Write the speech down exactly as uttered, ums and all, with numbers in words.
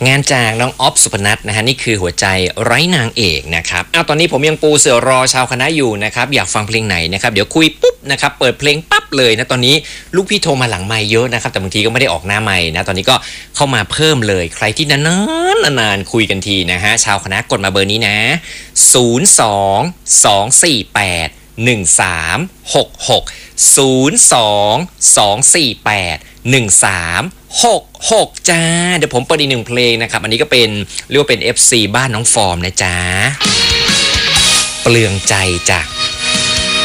งานจากน้องออฟสุพนัทนะฮะนี่คือหัวใจไร้นางเอกนะครับอ้าวตอนนี้ผมยังปูเสือรอชาวคณะอยู่นะครับอยากฟังเพลงไหนนะครับเดี๋ยวคุยปุ๊บนะครับเปิดเพลงปั๊บเลยนะตอนนี้ลูกพี่โทรมาหลังไมค์เยอะนะครับแต่บางทีก็ไม่ได้ออกหน้าไมค์นะตอนนี้ก็เข้ามาเพิ่มเลยใครที่นานๆนานๆคุยกันทีนะฮะชาวคณะกดมาเบอร์นี้นะศูนย์ สอง สอง สี่ แปด หนึ่ง สาม หก หก ศูนย์ สอง สอง สี่ แปด หนึ่ง สาม หก หกจ้าเดี๋ยวผมเปิดอีกหนึ่งเพลงนะครับอันนี้ก็เป็นเรียกว่าเป็น เอฟ ซี บ้านน้องฟอร์มนะจ๊ะเปลืองใจจ้ะ